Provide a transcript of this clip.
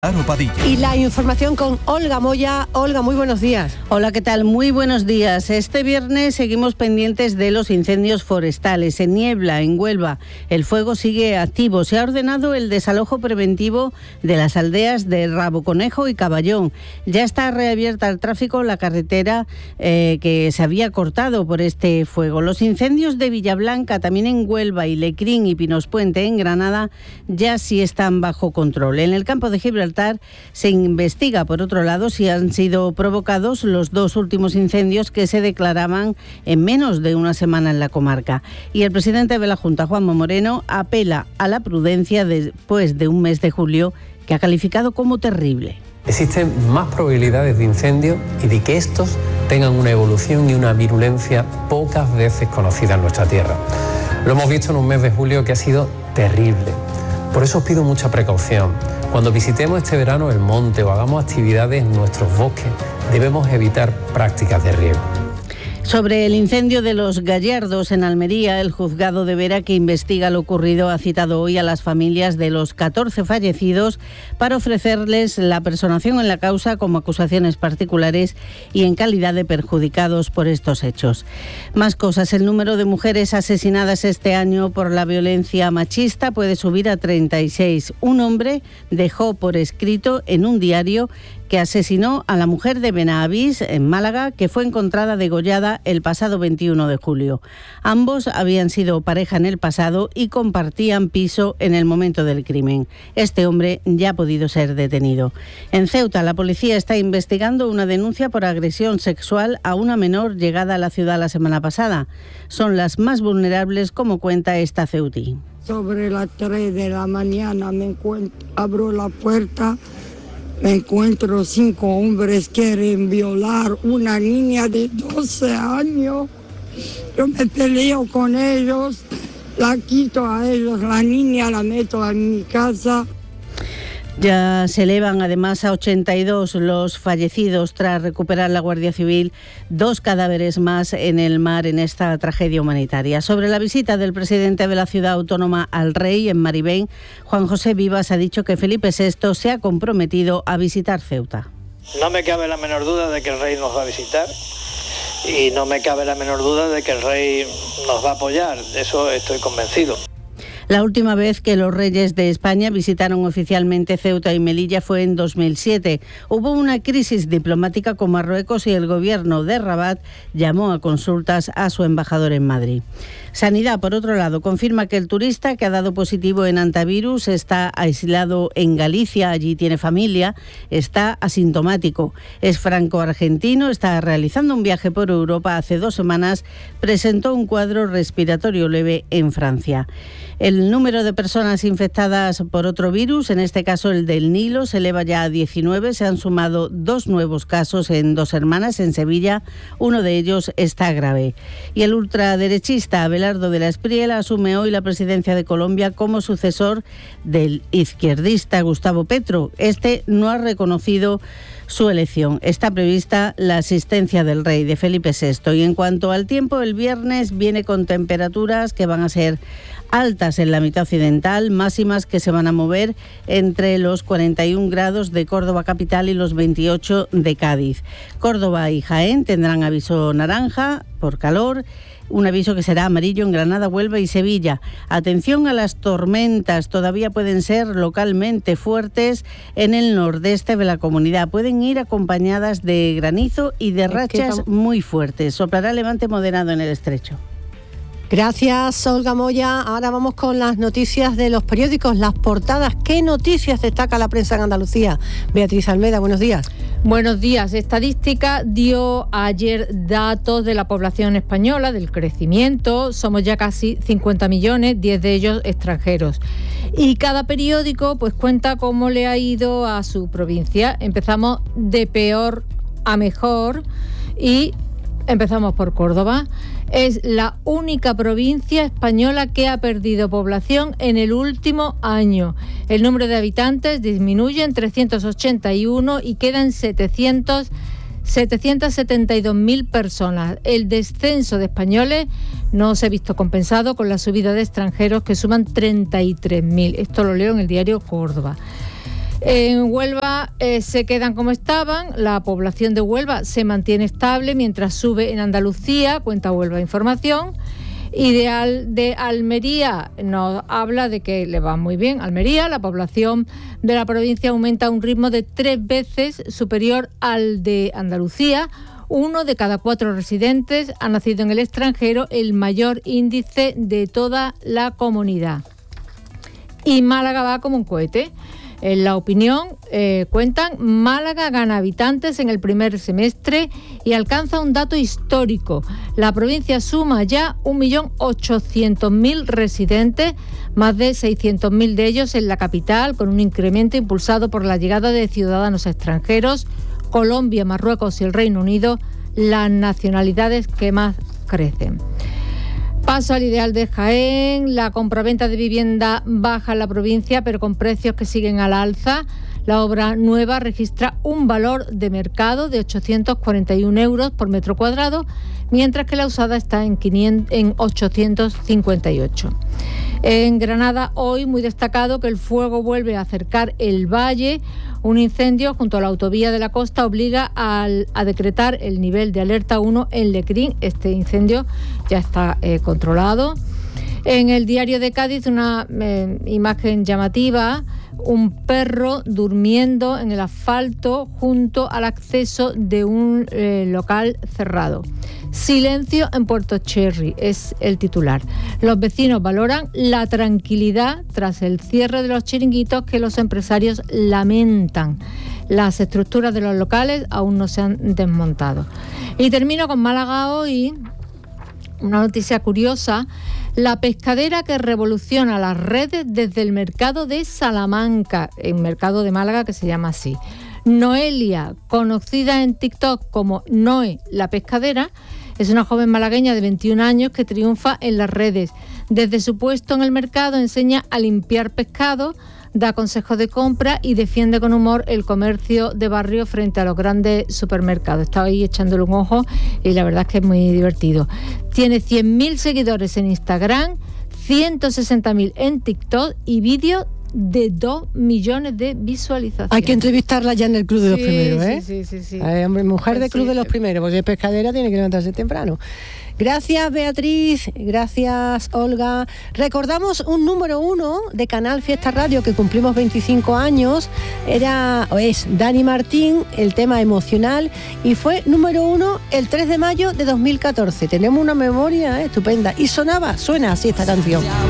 Y la información con Olga Moya. Olga, muy buenos días. Hola, ¿qué tal? Muy buenos días. Este viernes seguimos pendientes de los incendios forestales. En Niebla, en Huelva, el fuego sigue activo. Se ha ordenado el desalojo preventivo de las aldeas de Raboconejo y Caballón. Ya está reabierta al tráfico la carretera que se había cortado por este fuego. Los incendios de Villablanca, también en Huelva, y Lecrín y Pinospuente, en Granada, ya sí están bajo control. En el campo de Gibraltar se investiga, por otro lado, si han sido provocados los dos últimos incendios que se declaraban en menos de una semana en la comarca. Y el presidente de la Junta, Juanma Moreno, apela a la prudencia después de un mes de julio que ha calificado como terrible. Existen más probabilidades de incendio y de que estos tengan una evolución y una virulencia pocas veces conocidas en nuestra tierra. Lo hemos visto en un mes de julio que ha sido terrible. Por eso os pido mucha precaución. Cuando visitemos este verano el monte o hagamos actividades en nuestros bosques, debemos evitar prácticas de riesgo. Sobre el incendio de Los Gallardos en Almería, el juzgado de Vera, que investiga lo ocurrido, ha citado hoy a las familias de los 14 fallecidos para ofrecerles la personación en la causa como acusaciones particulares y en calidad de perjudicados por estos hechos. Más cosas. El número de mujeres asesinadas este año por la violencia machista puede subir a 36. Un hombre dejó por escrito en un diario que asesinó a la mujer de Benavís, en Málaga, que fue encontrada degollada el pasado 21 de julio. Ambos habían sido pareja en el pasado y compartían piso en el momento del crimen. Este hombre ya ha podido ser detenido. En Ceuta, la policía está investigando una denuncia por agresión sexual a una menor llegada a la ciudad la semana pasada. Son las más vulnerables, como cuenta esta ceutí. Sobre las 3 de la mañana abro la puerta. Me encuentro 5 hombres que quieren violar una niña de 12 años. Yo me peleo con ellos, la quito a ellos, la niña la meto en mi casa. Ya se elevan además a 82 los fallecidos tras recuperar la Guardia Civil 2 cadáveres más en el mar en esta tragedia humanitaria. Sobre la visita del presidente de la ciudad autónoma al rey en Maribén, Juan José Vivas ha dicho que Felipe VI se ha comprometido a visitar Ceuta. No me cabe la menor duda de que el rey nos va a visitar y no me cabe la menor duda de que el rey nos va a apoyar, de eso estoy convencido. La última vez que los reyes de España visitaron oficialmente Ceuta y Melilla fue en 2007. Hubo una crisis diplomática con Marruecos y el gobierno de Rabat llamó a consultas a su embajador en Madrid. Sanidad, por otro lado, confirma que el turista que ha dado positivo en antivirus está aislado en Galicia, allí tiene familia, está asintomático. Es franco-argentino, está realizando un viaje por Europa hace 2 semanas, presentó un cuadro respiratorio leve en Francia. El número de personas infectadas por otro virus, en este caso el del Nilo, se eleva ya a 19. Se han sumado 2 nuevos casos en 2 hermanas, en Sevilla. Uno de ellos está grave. Y el ultraderechista Abelardo de la Espriella asume hoy la presidencia de Colombia como sucesor del izquierdista Gustavo Petro. Este no ha reconocido su elección. Está prevista la asistencia del rey, de Felipe VI. Y en cuanto al tiempo, el viernes viene con temperaturas que van a ser altas en la mitad occidental, máximas que se van a mover entre los 41 grados de Córdoba capital y los 28 de Cádiz. Córdoba y Jaén tendrán aviso naranja por calor, un aviso que será amarillo en Granada, Huelva y Sevilla. Atención a las tormentas, todavía pueden ser localmente fuertes en el nordeste de la comunidad. Pueden ir acompañadas de granizo y de rachas muy fuertes. Soplará levante moderado en el estrecho. Gracias, Olga Moya. Ahora vamos con las noticias de los periódicos, las portadas. ¿Qué noticias destaca la prensa en Andalucía? Beatriz Almeda, buenos días. Buenos días. Estadística dio ayer datos de la población española, del crecimiento. Somos ya casi 50 millones, 10 de ellos extranjeros. Y cada periódico pues cuenta cómo le ha ido a su provincia. Empezamos de peor a mejor y empezamos por Córdoba. Es la única provincia española que ha perdido población en el último año. El número de habitantes disminuye en 381 y quedan 772.000 personas. El descenso de españoles no se ha visto compensado con la subida de extranjeros, que suman 33.000. Esto lo leo en el diario Córdoba. En Huelva se quedan como estaban, la población de Huelva se mantiene estable mientras sube en Andalucía, cuenta Huelva Información. Ideal de Almería nos habla de que le va muy bien. Almería, la población de la provincia aumenta a un ritmo de 3 veces superior al de Andalucía. 1 de cada 4 residentes ha nacido en el extranjero, el mayor índice de toda la comunidad. Y Málaga va como un cohete. En La Opinión cuentan, Málaga gana habitantes en el primer semestre y alcanza un dato histórico. La provincia suma ya 1.800.000 residentes, más de 600.000 de ellos en la capital, con un incremento impulsado por la llegada de ciudadanos extranjeros. Colombia, Marruecos y el Reino Unido, las nacionalidades que más crecen. Paso al Ideal de Jaén. La compraventa de vivienda baja en la provincia, pero con precios que siguen al alza. La obra nueva registra un valor de mercado de 841 euros por metro cuadrado, mientras que la usada está en 858. En Granada, hoy muy destacado que el fuego vuelve a acercar el valle. Un incendio junto a la autovía de la Costa obliga a decretar el nivel de alerta 1 en Lecrín. Este incendio ya está controlado. En el Diario de Cádiz, una imagen llamativa, un perro durmiendo en el asfalto junto al acceso de un local cerrado. Silencio en Puerto Cherry es el titular. Los vecinos valoran la tranquilidad tras el cierre de los chiringuitos que los empresarios lamentan. Las estructuras de los locales aún no se han desmontado. Y termino con Málaga hoy. Una noticia curiosa: la pescadera que revoluciona las redes desde el mercado de Salamanca, el mercado de Málaga que se llama así. Noelia, conocida en TikTok como Noe la pescadera, es una joven malagueña de 21 años que triunfa en las redes. Desde su puesto en el mercado enseña a limpiar pescado, da consejos de compra y defiende con humor el comercio de barrio frente a los grandes supermercados. Estaba ahí echándole un ojo y la verdad es que es muy divertido. Tiene 100.000 seguidores en Instagram, 160.000 en TikTok y vídeos de 2 millones de visualizaciones. Hay que entrevistarla ya en el Club de los Primeros, ¿eh? Sí. Hombre, mujer del Club de los Primeros, porque es pescadera, tiene que levantarse temprano. Gracias, Beatriz. Gracias, Olga. Recordamos un número 1 de Canal Fiesta Radio que cumplimos 25 años. Es Dani Martín, el tema emocional, y fue número 1 el 3 de mayo de 2014. Tenemos una memoria estupenda. Y suena así esta canción.